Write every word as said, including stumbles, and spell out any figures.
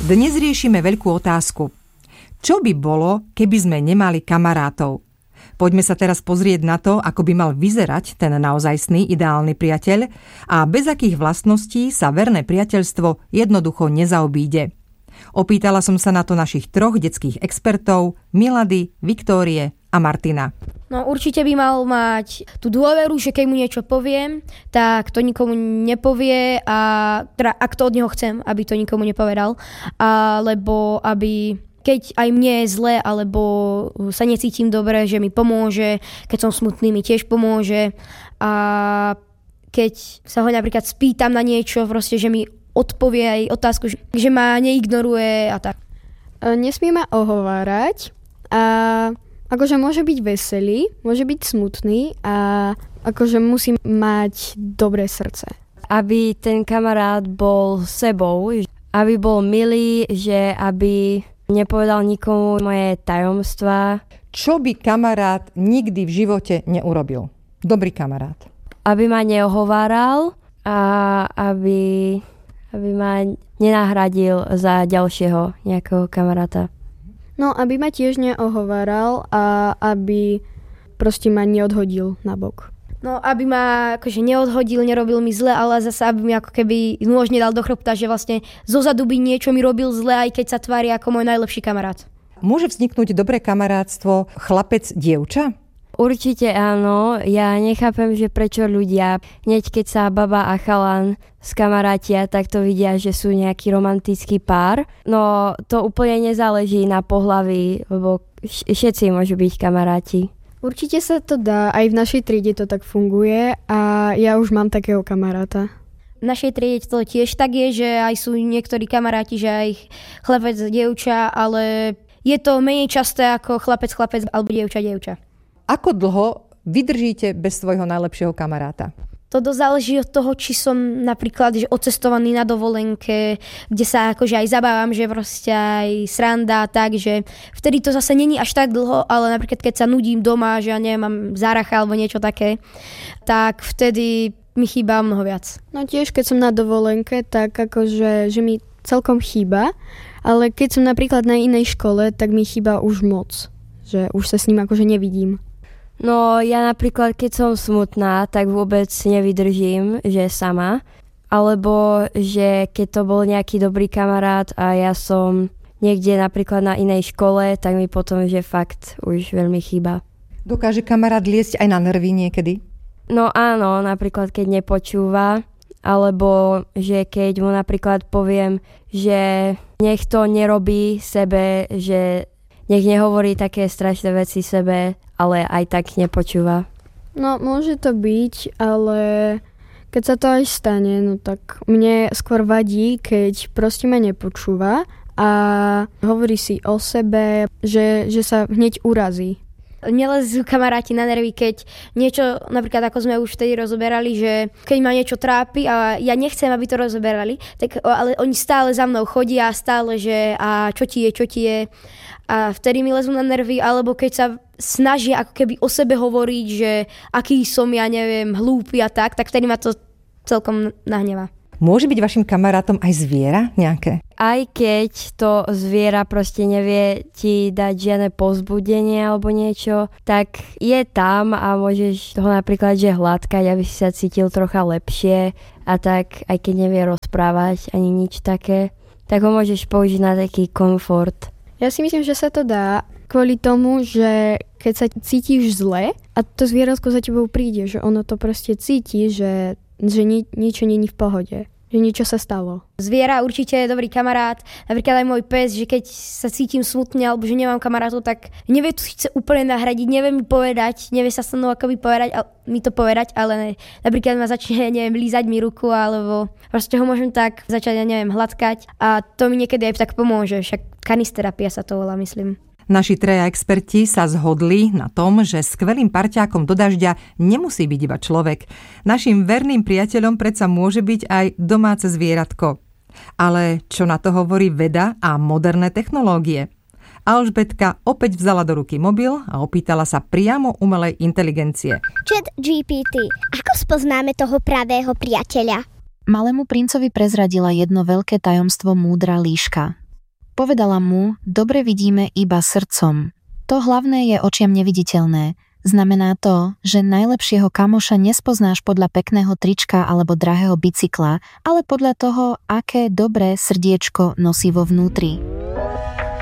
Dnes riešime veľkú otázku. Čo by bolo, keby sme nemali kamarátov? Poďme sa teraz pozrieť na to, ako by mal vyzerať ten naozajstný ideálny priateľ a bez akých vlastností sa verné priateľstvo jednoducho nezaobíde. Opýtala som sa na to našich troch detských expertov, Milady, Viktórie a Martina. No určite by mal mať tú dôveru, že keď mu niečo poviem, tak to nikomu nepovie a teda ak to od neho chcem, aby to nikomu nepovedal, alebo aby keď aj mne je zle, alebo sa necítim dobre, že mi pomôže, keď som smutný, mi tiež pomôže a keď sa ho napríklad spýtam na niečo, proste, že mi odpovie aj otázku, že ma neignoruje a tak. Nesmie ma ohovárať a akože môže byť veselý, môže byť smutný a akože musí mať dobré srdce. Aby ten kamarát bol sebou, aby bol milý, že aby nepovedal nikomu moje tajomstvá. Čo by kamarát nikdy v živote neurobil? Dobrý kamarát. Aby ma neohováral a aby, aby ma nenahradil za ďalšieho nejakého kamaráta. No, aby ma tiež neohováral a aby proste ma neodhodil na bok. No, aby ma akože neodhodil, nerobil mi zle, ale zase aby mi ako keby nôž nedal do chrbta, že vlastne zozadu by niečo mi robil zle, aj keď sa tvári ako môj najlepší kamarát. Môže vzniknúť dobré kamarátstvo chlapec-dievča? Určite áno. Ja nechápem, že prečo ľudia, hneď keď sa baba a chalan skamarátia, tak to vidia, že sú nejaký romantický pár. No to úplne nezáleží na pohlaví, lebo všetci môžu byť kamaráti. Určite sa to dá, aj v našej triede to tak funguje a ja už mám takého kamaráta. V našej triede to tiež tak je, že aj sú niektorí kamaráti, že aj chlapec, dievča, ale je to menej časté ako chlapec, chlapec alebo dievča, dievča. Ako dlho vydržíte bez svojho najlepšieho kamaráta? To dosť záleží od toho, či som napríklad že odcestovaný na dovolenke, kde sa akože aj zabávam, že proste aj sranda, takže vtedy to zase není až tak dlho, ale napríklad keď sa nudím doma, že ja neviem, mám záracha alebo niečo také, tak vtedy mi chýba mnoho viac. No tiež, keď som na dovolenke, tak akože, že mi celkom chýba, ale keď som napríklad na inej škole, tak mi chýba už moc, že už sa s ním akože nevidím. No ja napríklad, keď som smutná, tak vôbec nevydržím, že sama. Alebo že keď to bol nejaký dobrý kamarát a ja som niekde napríklad na inej škole, tak mi potom, že fakt už veľmi chýba. Dokáže kamarát liesť aj na nervy niekedy? No áno, napríklad keď nepočúva, alebo že keď mu napríklad poviem, že nech to nerobí sebe, že nech nehovorí také strašné veci sebe, ale aj tak nepočúva. No, môže to byť, ale keď sa to aj stane, no tak mne skôr vadí, keď proste ma nepočúva a hovorí si o sebe, že, že sa hneď urazí. Nelezú kamaráti na nervy, keď niečo, napríklad ako sme už vtedy rozoberali, že keď ma niečo trápi a ja nechcem, aby to rozoberali, tak ale oni stále za mnou chodia, stále, že a čo ti je, čo ti je. A vtedy mi lezú na nervy, alebo keď sa snažia ako keby o sebe hovoriť, že aký som, ja neviem, hlúpy a tak, tak vtedy ma to celkom nahnevá. Môže byť vašim kamarátom aj zviera nejaké? Aj keď to zviera proste nevie ti dať žiadne povzbudenie alebo niečo, tak je tam a môžeš toho napríklad že hladkať, aby si sa cítil trocha lepšie a tak aj keď nevie rozprávať ani nič také, tak ho môžeš použiť na taký komfort. Ja si myslím, že sa to dá kvôli tomu, že keď sa cítiš zle a to zvieratko za tebou príde, že ono to proste cíti, že, že ni, niečo není v pohode, že niečo sa stalo. Zviera určite je dobrý kamarát, napríklad aj môj pes, že keď sa cítim smutne alebo že nemám kamarátov, tak nevie to chce úplne nahradiť, nevie mi povedať, nevie sa so mnou akoby povedať, ale, mi to povedať, ale ne, napríklad ma začne, neviem, lízať mi ruku alebo proste ho môžem tak začať, ja neviem, hladkať a to mi niekedy aj tak pomôže, však kanisterapia sa to volá, myslím. Naši traja experti sa zhodli na tom, že skvelým parťákom do dažďa nemusí byť iba človek. Naším verným priateľom predsa môže byť aj domáce zvieratko. Ale čo na to hovorí veda a moderné technológie? Alžbetka opäť vzala do ruky mobil a opýtala sa priamo umelej inteligencie. Chat G P T, ako spoznáme toho pravého priateľa? Malému princovi prezradila jedno veľké tajomstvo múdra líška. Povedala mu, dobre vidíme iba srdcom. To hlavné je očiam neviditeľné. Znamená to, že najlepšieho kamoša nespoznáš podľa pekného trička alebo drahého bicykla, ale podľa toho, aké dobré srdiečko nosí vo vnútri.